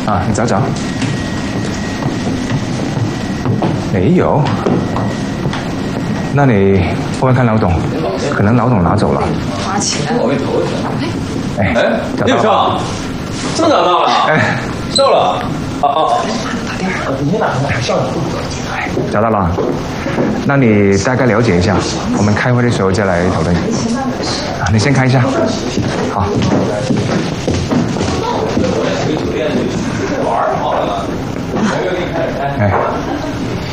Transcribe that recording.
啊，你找找。没有。那你会不会看老董？可能老董拿走了。 花钱。 哎， 六少，真找到了？哎，瘦了。 你先打电话，笑你。 找到了。那你大概了解一下，我们开会的时候再来讨论。你先看一下。